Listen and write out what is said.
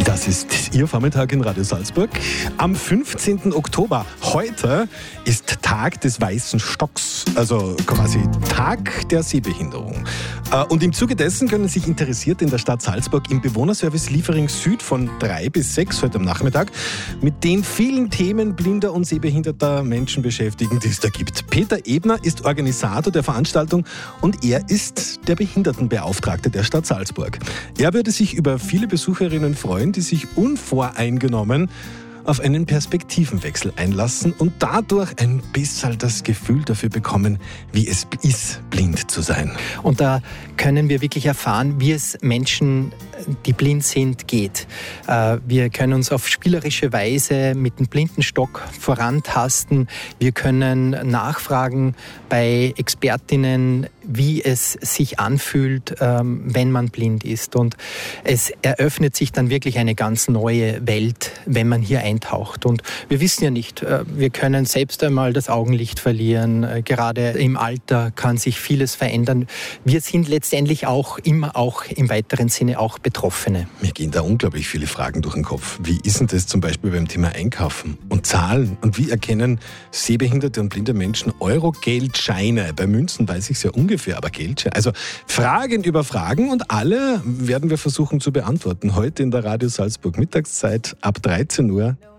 Das ist Ihr Vormittag in Radio Salzburg. Am 15. Oktober, heute, ist Tag des weißen Stocks, also quasi Tag der Sehbehinderung. Und im Zuge dessen können sich Interessierte in der Stadt Salzburg im Bewohnerservice Liefering Süd von 3 bis 6 heute am Nachmittag mit den vielen Themen blinder und sehbehinderter Menschen beschäftigen, die es da gibt. Peter Ebner ist Organisator der Veranstaltung und er ist der Behindertenbeauftragte der Stadt Salzburg. Er würde sich über viele Besucherinnen freuen, die sich unvoreingenommen auf einen Perspektivenwechsel einlassen und dadurch ein bisschen das Gefühl dafür bekommen, wie es ist, blind zu sein. Und da können wir wirklich erfahren, wie es Menschen, die blind sind, geht. Wir können uns auf spielerische Weise mit dem Blindenstock vorantasten. Wir können nachfragen bei Expertinnen, wie es sich anfühlt, wenn man blind ist. Und es eröffnet sich dann wirklich eine ganz neue Welt, wenn man hier eintaucht. Und wir wissen ja nicht, wir können selbst einmal das Augenlicht verlieren. Gerade im Alter kann sich vieles verändern. Wir sind letztendlich auch immer auch im weiteren Sinne auch Betroffene. Mir gehen da unglaublich viele Fragen durch den Kopf. Wie ist denn das zum Beispiel beim Thema Einkaufen und Zahlen? Und wie erkennen sehbehinderte und blinde Menschen Euro-Geldscheine? Bei Münzen weiß ich es ja ungefähr, aber Geldscheine. Also Fragen über Fragen und alle werden wir versuchen zu beantworten. Heute in der Radio Salzburg Mittagszeit ab 13 Uhr.